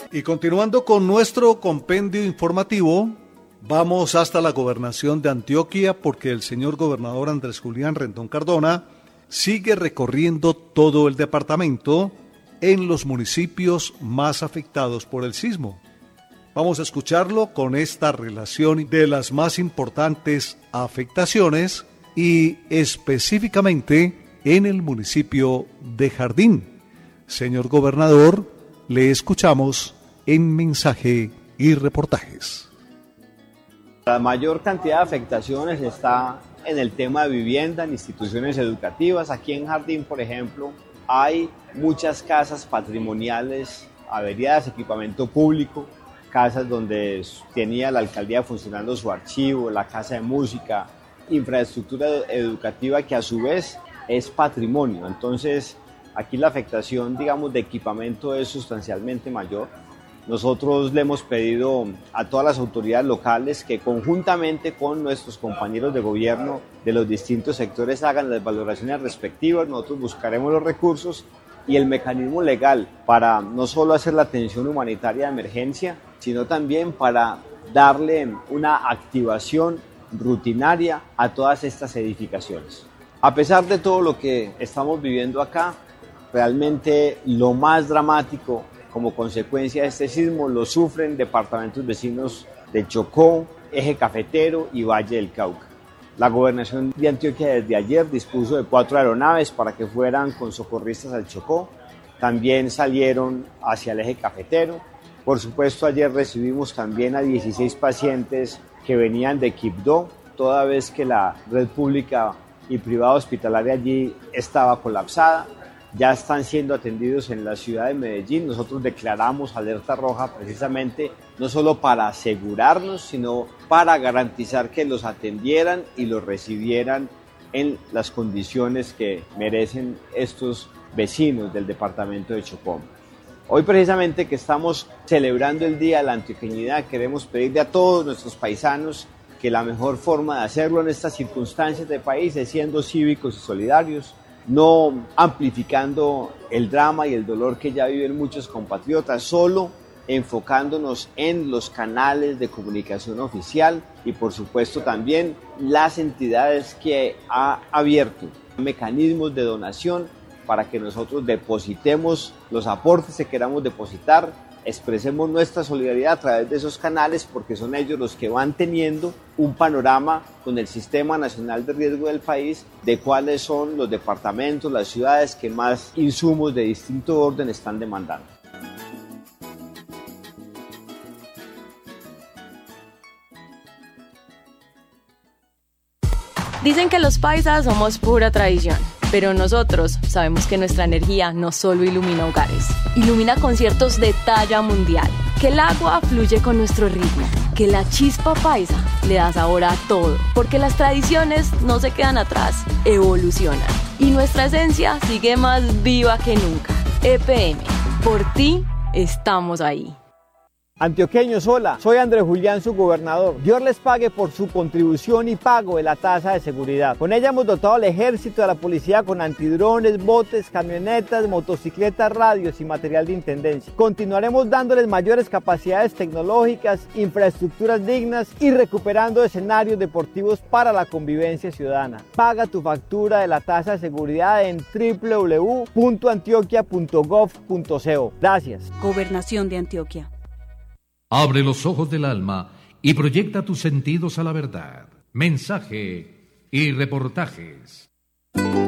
Y continuando con nuestro compendio informativo, vamos hasta la gobernación de Antioquia porque el señor gobernador Andrés Julián Rendón Cardona sigue recorriendo todo el departamento en los municipios más afectados por el sismo. Vamos a escucharlo con esta relación de las más importantes afectaciones y específicamente en el municipio de Jardín. Señor gobernador, le escuchamos en mensaje y reportajes. La mayor cantidad de afectaciones está en el tema de vivienda, en instituciones educativas. Aquí en Jardín, por ejemplo, hay muchas casas patrimoniales averiadas, equipamiento público, casas donde tenía la alcaldía funcionando su archivo, la casa de música, infraestructura educativa que a su vez es patrimonio. Entonces, aquí la afectación, digamos, de equipamiento es sustancialmente mayor. Nosotros le hemos pedido a todas las autoridades locales que conjuntamente con nuestros compañeros de gobierno de los distintos sectores hagan las valoraciones respectivas. Nosotros buscaremos los recursos y el mecanismo legal para no solo hacer la atención humanitaria de emergencia, sino también para darle una activación rutinaria a todas estas edificaciones. A pesar de todo lo que estamos viviendo acá, realmente lo más dramático como consecuencia de este sismo lo sufren departamentos vecinos de Chocó, Eje Cafetero y Valle del Cauca. La gobernación de Antioquia desde ayer dispuso de 4 aeronaves para que fueran con socorristas al Chocó. También salieron hacia el Eje Cafetero. Por supuesto, ayer recibimos también a 16 pacientes que venían de Quibdó, toda vez que la red pública y privada hospitalaria allí estaba colapsada. Ya están siendo atendidos en la ciudad de Medellín. Nosotros declaramos alerta roja precisamente no solo para asegurarnos, sino para garantizar que los atendieran y los recibieran en las condiciones que merecen estos vecinos del departamento de Chocó. Hoy precisamente que estamos celebrando el Día de la Antioqueñidad, queremos pedirle a todos nuestros paisanos que la mejor forma de hacerlo en estas circunstancias de país es siendo cívicos y solidarios, no amplificando el drama y el dolor que ya viven muchos compatriotas, solo enfocándonos en los canales de comunicación oficial y por supuesto también las entidades que ha abierto mecanismos de donación para que nosotros depositemos los aportes que queramos depositar, expresemos nuestra solidaridad a través de esos canales porque son ellos los que van teniendo un panorama con el Sistema Nacional de Riesgo del país de cuáles son los departamentos, las ciudades que más insumos de distinto orden están demandando. Dicen que los paisas somos pura tradición, pero nosotros sabemos que nuestra energía no solo ilumina hogares, ilumina conciertos de talla mundial, que el agua fluye con nuestro ritmo, que la chispa paisa le da sabor a todo, porque las tradiciones no se quedan atrás, evolucionan, y nuestra esencia sigue más viva que nunca. EPM, por ti estamos ahí. Antioqueños, hola, soy Andrés Julián, su gobernador. Dios les pague por su contribución y pago de la tasa de seguridad. Con ella hemos dotado al ejército y a la policía con antidrones, botes, camionetas, motocicletas, radios y material de intendencia. Continuaremos dándoles mayores capacidades tecnológicas, infraestructuras dignas y recuperando escenarios deportivos para la convivencia ciudadana. Paga tu factura de la tasa de seguridad en www.antioquia.gov.co. Gracias. Gobernación de Antioquia. Abre los ojos del alma y proyecta tus sentidos a la verdad. Mensaje y reportajes.